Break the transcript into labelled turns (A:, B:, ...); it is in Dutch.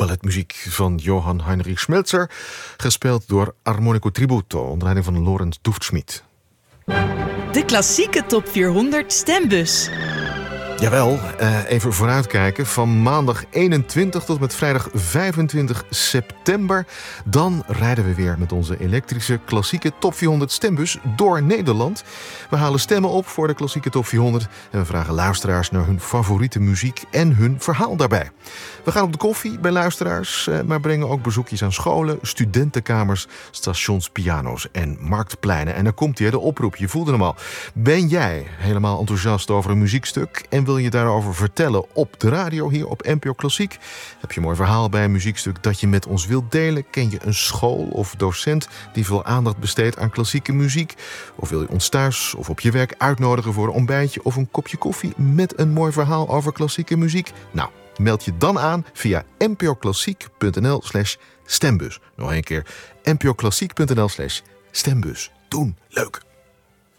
A: balletmuziek van Johann Heinrich Schmelzer, gespeeld door Armonico Tributo onder leiding van Lorenz Dufschmidt.
B: De klassieke top 400 stembus.
A: Jawel, even vooruitkijken. Van maandag 21 tot met vrijdag 25 september. Dan rijden we weer met onze elektrische klassieke top 400 stembus door Nederland. We halen stemmen op voor de klassieke top 400. En we vragen luisteraars naar hun favoriete muziek en hun verhaal daarbij. We gaan op de koffie bij luisteraars, maar brengen ook bezoekjes aan scholen, studentenkamers, stationspiano's en marktpleinen. En dan komt hier de oproep, je voelde hem al. Ben jij helemaal enthousiast over een muziekstuk en wil je daarover vertellen op de radio hier op NPO Klassiek? Heb je een mooi verhaal bij een muziekstuk dat je met ons wilt delen? Ken je een school of docent die veel aandacht besteedt aan klassieke muziek? Of wil je ons thuis of op je werk uitnodigen voor een ontbijtje of een kopje koffie met een mooi verhaal over klassieke muziek? Nou, meld je dan aan via npoklassiek.nl/stembus. Nog een keer, npoklassiek.nl/stembus. Doen, leuk!